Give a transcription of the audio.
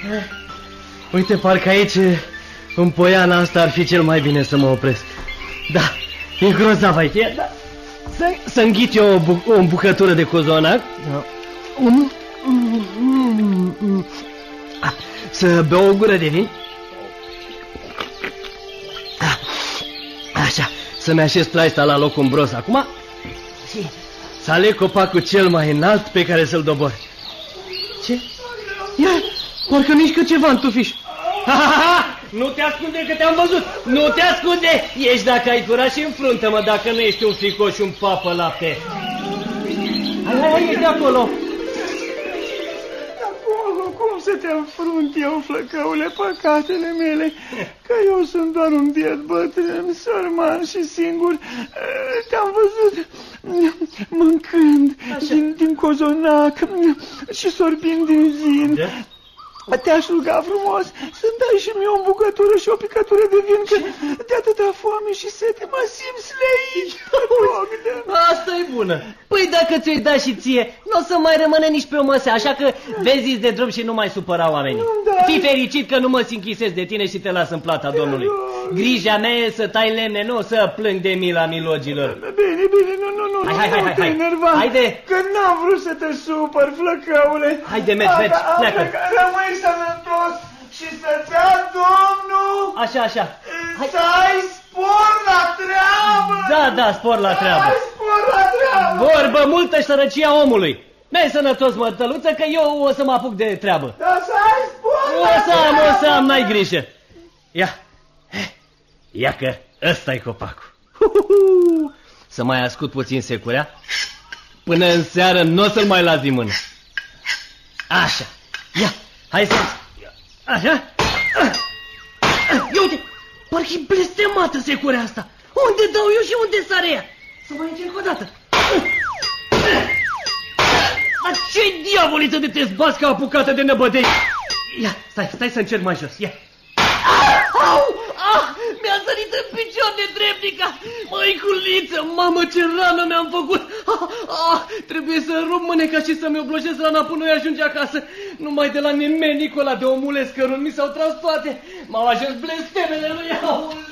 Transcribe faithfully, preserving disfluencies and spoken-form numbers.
Uite, parcă aici, în poiana asta, ar fi cel mai bine să mă opresc. Da, e grozav aici. Da. Să, să înghit eu o, bu o bucătură de cozonac. Da. Mm, mm, mm, mm. Să beau o gură de vin. Așa, să-mi așez traista la locul îmbros acum. Și să aleg copacul cel mai înalt pe care să-l dobor. Ce? Ia, parcă mișcă ceva în tufiș. Ha, ha, ha! Nu te ascunde că te-am văzut. Nu te ascunde. Ești dacă ai curaj și înfruntă-mă, dacă nu ești un fricoș și un papă lapte. Hai, hai, hai, ești de acolo. Cum să te înfrunt eu, flăcăule, păcatele mele, că eu sunt doar un biet bătrân, sărman și singur. Te-am văzut mâncând din, din cozonac și sorbind din vin. Da? Te-aș ruga frumos să-mi dai și mie o bucătură și o picătură de vin, că de atâta foame și sete mă simt sleit. Asta e bună. Păi dacă ți-o-i da și ție, nu o să mai rămâne nici pe o măsea, așa că vezi de drum și nu mai supăra oamenii. Fii fericit că nu mă sinchisez de tine și te las în plata Domnului. Grija mea e să tai lemne, nu să plâng de mila milogilor. Bine, bine, nu, nu, nu, hai, hai, hai, nu te hai. enerva, Haide. că n-am vrut să te supăr, flăcăule. Haide, mergi, mergi, pleacă. Rămâi sănătos și să-ți ia Domnul. Așa, așa. Hai. Să ai spor la treabă. Da, da, spor la treabă. Să ai spor la treabă. Vorbă multă și sărăcia omului. N-ai sănătos, mătăluță, că eu o să mă apuc de treabă. Da, să ai spor o la să am, treabă. o să am, n-ai grijă. Ia, ia că ăsta-i copacul. Să mai ascult puțin securea. Până în seară nu o să-l mai las din mână. Așa, ia, hai să... Așa. Ia uite, parcă-i blestemată securea asta. Unde dau eu și unde sare ea? Să mai încerc o dată. Dar ce-i diavoliță de te zbați ca apucată de năbădei? Ia, stai, stai să încerc mai jos, ia. Au! Ah! Mi-a sărit în picior de dreptica! Măiculiță, mamă, ce rană mi-am făcut! Ah, ah, trebuie să rup mâneca și să-mi oblojesc rana până eu ajunge acasă. Numai de la nimenicul ăla de omule scărun mi s-au tras toate. M-au ajuns blestemele lui, aule!